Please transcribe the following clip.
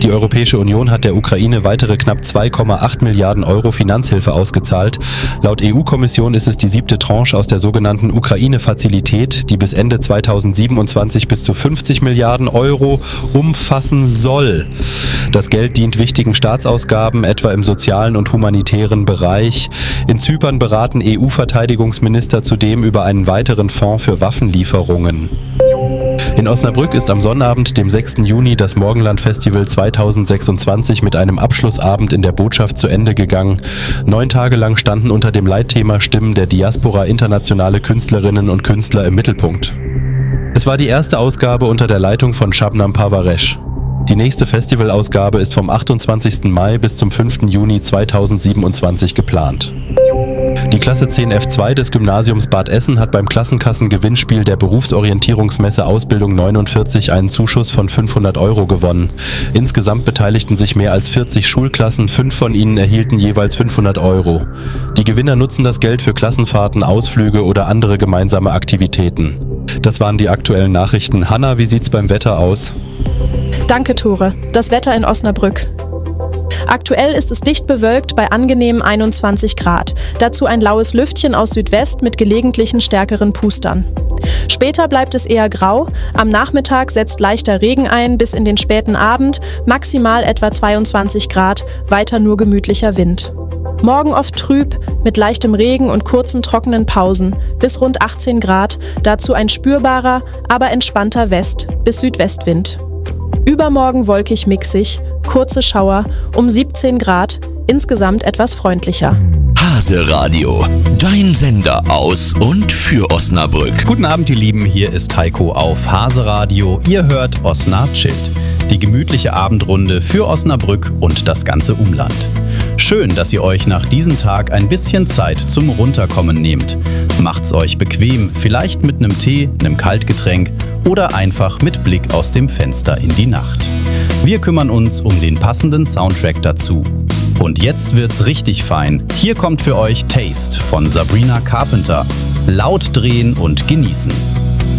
Die Europäische Union hat der Ukraine weitere knapp 2,8 Milliarden Euro Finanzhilfe ausgezahlt. Laut EU-Kommission ist es die 7. Tranche aus der sogenannten Ukraine-Fazilität, die bis Ende 2027 bis zu 50 Milliarden Euro umfassen soll. Das Geld dient wichtigen Staatsausgaben, etwa im sozialen und humanitären Bereich. In Zypern beraten EU-Verteidigungsminister zudem über einen weiteren Fonds für Waffenlieferungen. In Osnabrück ist am Sonnabend, dem 6. Juni, das Morgenland-Festival 2026 mit einem Abschlussabend in der Botschaft zu Ende gegangen. 9 Tage lang standen unter dem Leitthema Stimmen der Diaspora internationale Künstlerinnen und Künstler im Mittelpunkt. Es war die erste Ausgabe unter der Leitung von Shabnam Parvaresh. Die nächste Festivalausgabe ist vom 28. Mai bis zum 5. Juni 2027 geplant. Die Klasse 10 F2 des Gymnasiums Bad Essen hat beim Klassenkassengewinnspiel der Berufsorientierungsmesse Ausbildung 49 einen Zuschuss von 500 Euro gewonnen. Insgesamt beteiligten sich mehr als 40 Schulklassen, 5 von ihnen erhielten jeweils 500 Euro. Die Gewinner nutzen das Geld für Klassenfahrten, Ausflüge oder andere gemeinsame Aktivitäten. Das waren die aktuellen Nachrichten. Hanna, wie sieht's beim Wetter aus? Danke, Tore. Das Wetter in Osnabrück. Aktuell ist es dicht bewölkt bei angenehmen 21 Grad. Dazu ein laues Lüftchen aus Südwest mit gelegentlichen stärkeren Pustern. Später bleibt es eher grau. Am Nachmittag setzt leichter Regen ein bis in den späten Abend, maximal etwa 22 Grad, weiter nur gemütlicher Wind. Morgen oft trüb, mit leichtem Regen und kurzen trockenen Pausen, bis rund 18 Grad, dazu ein spürbarer, aber entspannter West- bis Südwestwind. Übermorgen wolkig mixig, kurze Schauer, um 17 Grad, insgesamt etwas freundlicher. Hase Radio, dein Sender aus und für Osnabrück. Guten Abend, ihr Lieben, hier ist Heiko auf Hase Radio. Ihr hört Osna chillt, die gemütliche Abendrunde für Osnabrück und das ganze Umland. Schön, dass ihr euch nach diesem Tag ein bisschen Zeit zum Runterkommen nehmt. Macht's euch bequem, vielleicht mit einem Tee, einem Kaltgetränk oder einfach mit Blick aus dem Fenster in die Nacht. Wir kümmern uns um den passenden Soundtrack dazu. Und jetzt wird's richtig fein. Hier kommt für euch Taste von Sabrina Carpenter. Laut drehen und genießen.